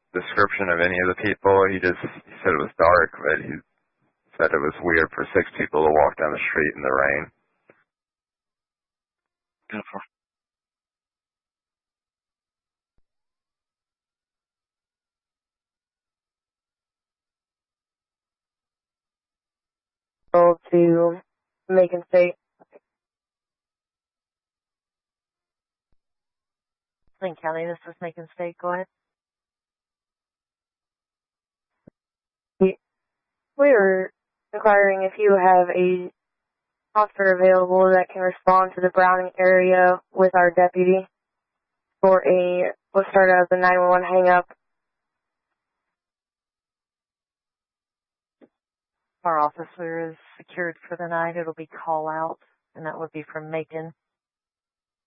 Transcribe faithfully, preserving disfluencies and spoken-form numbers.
description of any of the people. He just he said it was dark, but he said it was weird for six people to walk down the street in the rain. Beautiful. To Macon State. Linn County, this is Macon State. Go ahead. We were inquiring if you have a officer available that can respond to the Browning area with our deputy for a, we'll start out the nine one one hang up. Our officer is secured for the night. It'll be call out, and that would be from Macon.